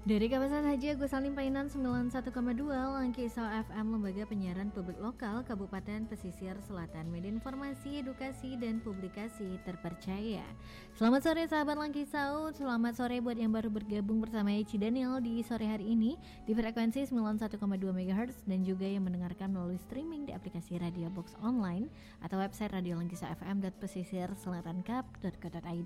Dari kawasan Haji Agus Salim Painan 91,2 Langkisau FM, lembaga penyiaran publik lokal Kabupaten Pesisir Selatan, media informasi, edukasi, dan publikasi terpercaya. Selamat sore sahabat Langkisau, selamat sore buat yang baru bergabung bersama Eci Daniel di sore hari ini di frekuensi 91,2 MHz dan juga yang mendengarkan melalui streaming di aplikasi Radio Box Online atau website radiolangkisaufm.pesisirselatankap.co.id.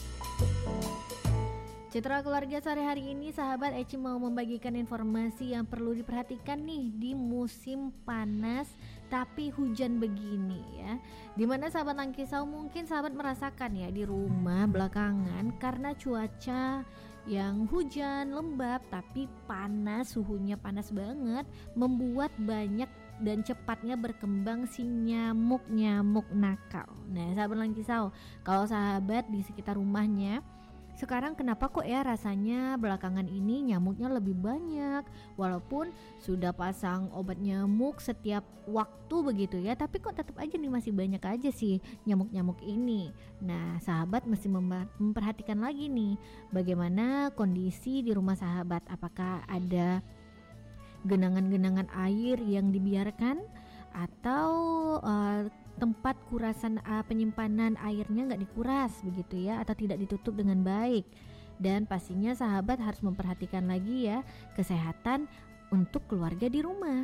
Citra keluarga sore hari ini, sahabat Eci mau membagikan informasi yang perlu diperhatikan nih di musim panas tapi hujan begini ya. Dimana sahabat Langkisau mungkin sahabat merasakan ya di rumah belakangan karena cuaca yang hujan lembab tapi panas, suhunya panas banget, membuat banyak dan cepatnya berkembang si nyamuk-nyamuk nakal. Nah sahabat Langkisau, kalau sahabat di sekitar rumahnya sekarang kenapa kok ya rasanya belakangan ini nyamuknya lebih banyak, walaupun sudah pasang obat nyamuk setiap waktu begitu ya, tapi kok tetap aja nih masih banyak aja sih nyamuk-nyamuk ini. Nah sahabat mesti memperhatikan lagi nih bagaimana kondisi di rumah sahabat, apakah ada genangan-genangan air yang dibiarkan atau tempat kurasan penyimpanan airnya nggak dikuras begitu ya, atau tidak ditutup dengan baik. Dan pastinya sahabat harus memperhatikan lagi ya kesehatan untuk keluarga di rumah.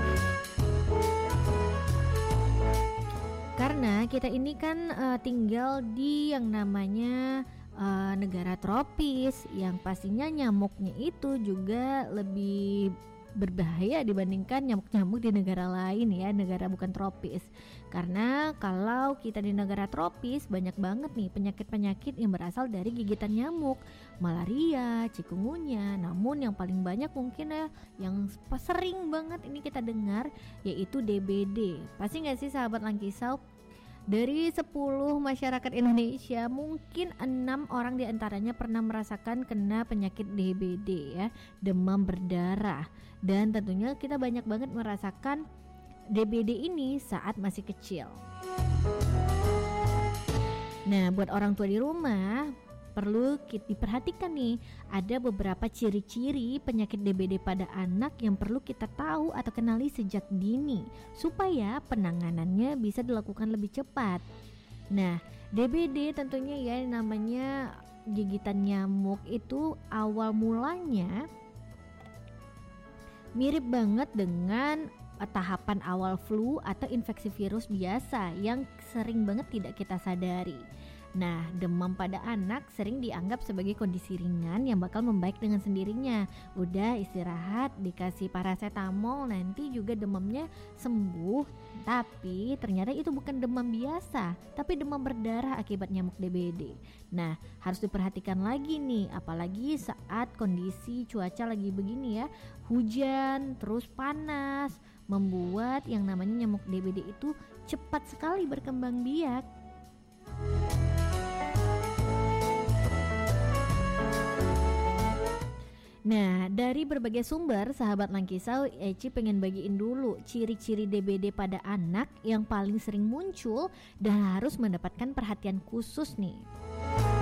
Karena kita ini kan tinggal di yang namanya negara tropis, yang pastinya nyamuknya itu juga lebih berbahaya dibandingkan nyamuk-nyamuk di negara lain ya, negara bukan tropis. Karena kalau kita di negara tropis banyak banget nih penyakit-penyakit yang berasal dari gigitan nyamuk, malaria, cikungunya. Namun yang paling banyak mungkin ya yang sering banget ini kita dengar yaitu DBD. Pasti gak sih sahabat Langkisau? Dari 10 masyarakat Indonesia mungkin 6 orang diantaranya pernah merasakan kena penyakit DBD ya, demam berdarah. Dan tentunya kita banyak banget merasakan DBD ini saat masih kecil. Nah buat orang tua di rumah perlu diperhatikan nih, ada beberapa ciri-ciri penyakit DBD pada anak yang perlu kita tahu atau kenali sejak dini supaya penanganannya bisa dilakukan lebih cepat. Nah, DBD tentunya ya namanya gigitan nyamuk itu awal mulanya mirip banget dengan tahapan awal flu atau infeksi virus biasa yang sering banget tidak kita sadari. Nah, demam pada anak sering dianggap sebagai kondisi ringan yang bakal membaik dengan sendirinya. Udah istirahat, dikasih paracetamol, nanti juga demamnya sembuh. Tapi ternyata itu bukan demam biasa, tapi demam berdarah akibat nyamuk DBD. Nah, harus diperhatikan lagi nih, apalagi saat kondisi cuaca lagi begini ya, hujan, terus panas, membuat yang namanya nyamuk DBD itu cepat sekali berkembang biak. Nah, dari berbagai sumber, sahabat Langkisau, Eci pengen bagiin dulu ciri-ciri DBD pada anak yang paling sering muncul dan harus mendapatkan perhatian khusus nih.